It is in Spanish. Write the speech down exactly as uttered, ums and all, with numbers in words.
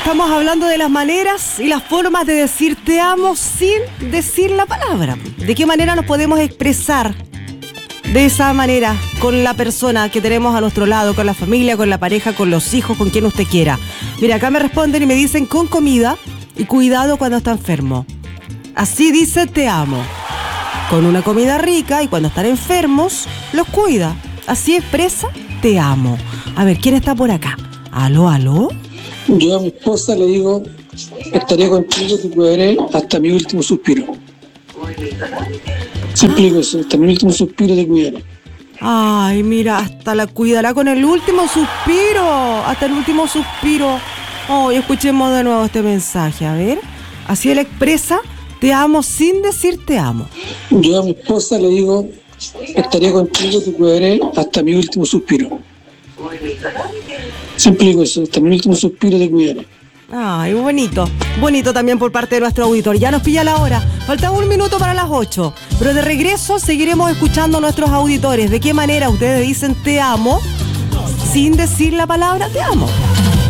Estamos hablando de las maneras y las formas de decir te amo sin decir la palabra. ¿De qué manera nos podemos expresar de esa manera con la persona que tenemos a nuestro lado, con la familia, con la pareja, con los hijos, con quien usted quiera? Mira, acá me responden y me dicen con comida y cuidado cuando está enfermo. Así dice te amo. Con una comida rica y cuando están enfermos, los cuida. Así expresa te amo. A ver, ¿quién está por acá? ¿Aló, aló? Yo a mi esposa le digo, estaré contigo, te cuidaré hasta mi último suspiro. Siempre digo eso, hasta mi último suspiro te cuidaré. Ay, mira, hasta la cuidará con el último suspiro. Hasta el último suspiro. Oh, y escuchemos de nuevo este mensaje, a ver. Así él expresa te amo sin decir te amo. Yo a mi esposa le digo, estaré contigo, te cuidaré hasta mi último suspiro. Siempre digo eso, hasta mi último suspiro te cuidaré. Ay, bonito. Bonito también por parte de nuestro auditor. Ya nos pilla la hora. Falta un minuto para las ocho. Pero de regreso seguiremos escuchando a nuestros auditores. ¿De qué manera ustedes dicen te amo sin decir la palabra te amo?